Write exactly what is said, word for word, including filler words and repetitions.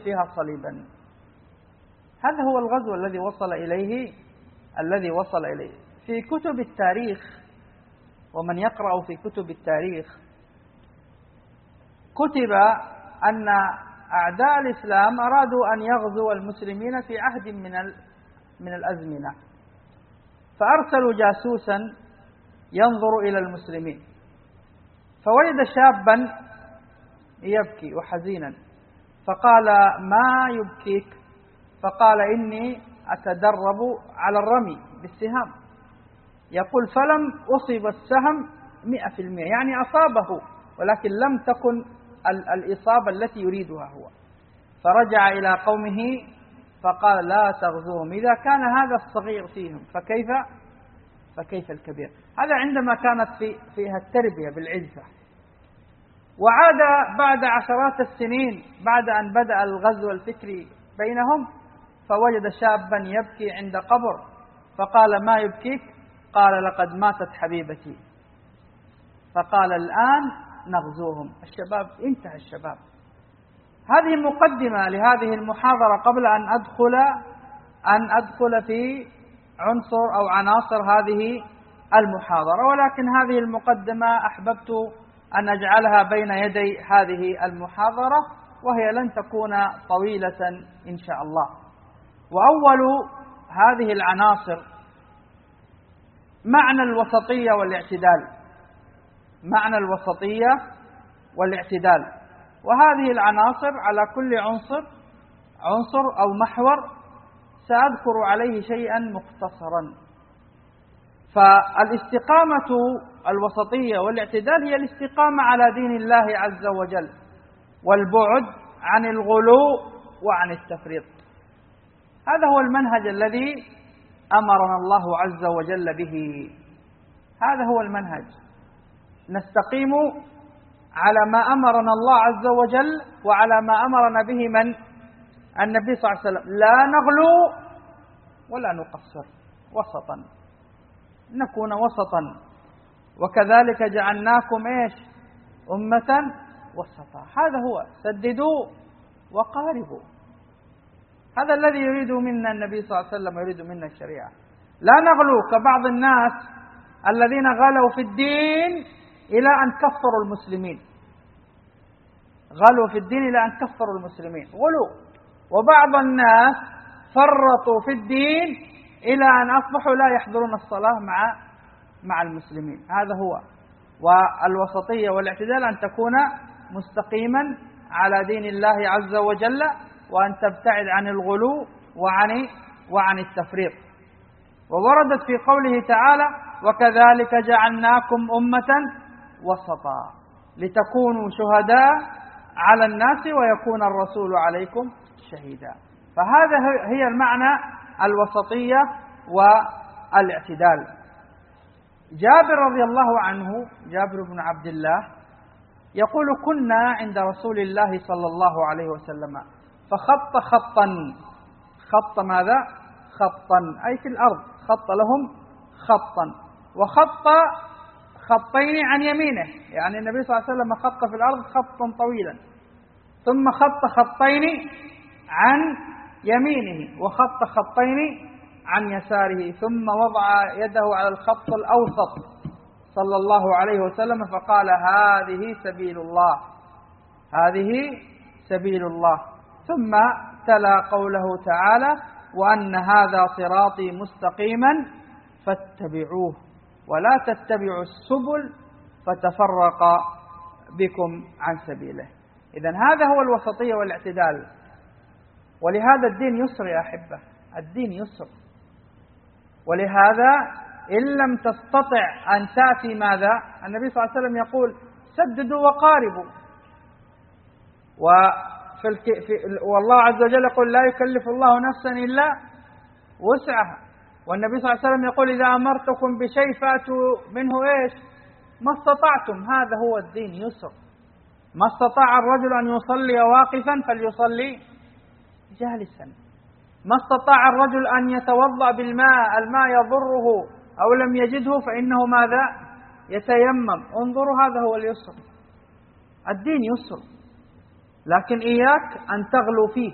فيها صليبا. هذا هو الغزو الذي وصل إليه الذي وصل إليه في كتب التاريخ. ومن يقرأ في كتب التاريخ كتب أن أعداء الإسلام أرادوا أن يغزوا المسلمين في عهد من من الأزمنة، فأرسلوا جاسوسا ينظر إلى المسلمين، فوجد شابا يبكي وحزينا، فقال: ما يبكيك؟ فقال: إني أتدرب على الرمي بالسهام. يقول: فلم أصب السهم مئة في المئة، يعني أصابه ولكن لم تكن الإصابة التي يريدها هو. فرجع إلى قومه فقال: لا تغزوهم، إذا كان هذا الصغير فيهم فكيف فكيف الكبير. هذا عندما كانت في فيها التربية بالعزة. وعاد بعد عشرات السنين بعد أن بدأ الغزو الفكري بينهم، فوجد شابا يبكي عند قبر، فقال: ما يبكيك؟ قال: لقد ماتت حبيبتي. فقال: الآن نغزوهم. الشباب انتهى الشباب. هذه مقدمة لهذه المحاضرة قبل أن أدخل أن أدخل في عنصر أو عناصر هذه المحاضرة، ولكن هذه المقدمة أحببت أن أجعلها بين يدي هذه المحاضرة، وهي لن تكون طويلة إن شاء الله. وأول هذه العناصر معنى الوسطية والاعتدال. معنى الوسطية والاعتدال. وهذه العناصر على كل عنصر عنصر أو محور سأذكر عليه شيئا مختصرا. فالاستقامة الوسطية والاعتدال هي الاستقامة على دين الله عز وجل، والبعد عن الغلو وعن التفريط. هذا هو المنهج الذي أمرنا الله عز وجل به. هذا هو المنهج، نستقيم على ما أمرنا الله عز وجل وعلى ما أمرنا به من النبي صلى الله عليه وسلم. لا نغلو ولا نقصر، وسطا، نكون وسطا. وكذلك جعلناكم إيش؟ أمة وسطا. هذا هو، سددوا وقاربوا. هذا الذي يريد منا النبي صلى الله عليه وسلم، يريد منا الشريعة. لا نغلو كبعض الناس الذين غلوا في الدين إلى أن كفروا المسلمين. غلوا في الدين إلى أن كفروا المسلمين، غلوا. وبعض الناس فرطوا في الدين إلى أن أصبحوا لا يحضرون الصلاة مع مع المسلمين. هذا هو. والوسطية والاعتدال أن تكون مستقيما على دين الله عز وجل، وأن تبتعد عن الغلو وعن وعن التفريط. ووردت في قوله تعالى: وكذلك جعلناكم أمة وسطا لتكونوا شهداء على الناس ويكون الرسول عليكم شهيدا. فهذا هي المعنى الوسطية والاعتدال. جابر رضي الله عنه، جابر بن عبد الله، يقول: كنا عند رسول الله صلى الله عليه وسلم فخط خطا. خط ماذا؟ خطا أي في الأرض، خط لهم خطا، وخط خطين عن يمينه، يعني النبي صلى الله عليه وسلم خط في الأرض خطا طويلا، ثم خط خطين عن يمينه وخط خطين عن يساره، ثم وضع يده على الخط الأوسط صلى الله عليه وسلم فقال: هذه سبيل الله، هذه سبيل الله. ثم تلا قوله تعالى: وأن هذا صراطي مستقيما فاتبعوه ولا تتبعوا السبل فتفرق بكم عن سبيله. إذن هذا هو الوسطية والاعتدال. ولهذا الدين يسر يا أحبة، الدين يسر. ولهذا إن لم تستطع أن تأتي ماذا؟ النبي صلى الله عليه وسلم يقول: سددوا وقاربوا. وفي الك... في... والله عز وجل يقول: لا يكلف الله نفسا إلا وسعها. والنبي صلى الله عليه وسلم يقول: إذا أمرتكم بشيء فأتوا منه إيش؟ ما استطعتم. هذا هو الدين يسر. ما استطاع الرجل أن يصلي واقفا فليصلي جالسا. ما استطاع الرجل أن يتوضأ بالماء، الماء يضره أو لم يجده فإنه ماذا؟ يتيمم. انظروا، هذا هو اليسر. الدين يسر، لكن إياك أن تغلو فيه.